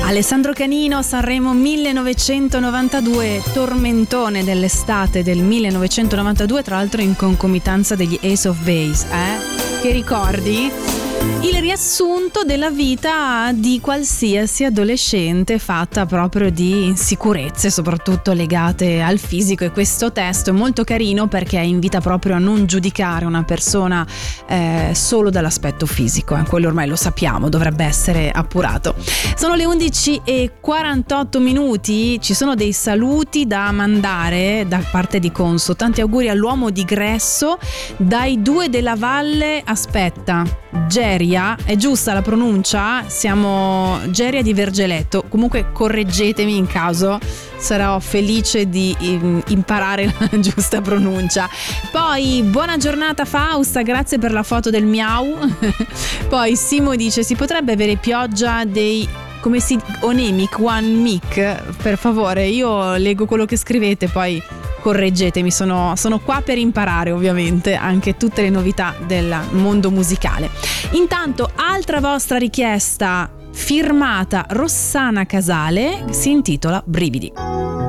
Alessandro Canino, Sanremo 1992, tormentone dell'estate del 1992, tra l'altro in concomitanza degli Ace of Base, che ricordi? Il riassunto della vita di qualsiasi adolescente, fatta proprio di insicurezze, soprattutto legate al fisico, e questo testo è molto carino perché invita proprio a non giudicare una persona solo dall'aspetto fisico, quello ormai lo sappiamo, dovrebbe essere appurato. Sono le 11:48 minuti, ci sono dei saluti da mandare da parte di Conso. Tanti auguri all'uomo di Gresso, dai due della Valle, Geria, è giusta la pronuncia? Siamo Geria di Vergeletto, comunque correggetemi in caso, sarò felice di imparare la giusta pronuncia. Poi buona giornata Fausta, grazie per la foto del miau. Poi Simo dice: si potrebbe avere pioggia dei onemic, one mic, per favore? Io leggo quello che scrivete, poi correggetemi, sono qua per imparare ovviamente anche tutte le novità del mondo musicale. Intanto, altra vostra richiesta firmata Rossana Casale, si intitola Brividi.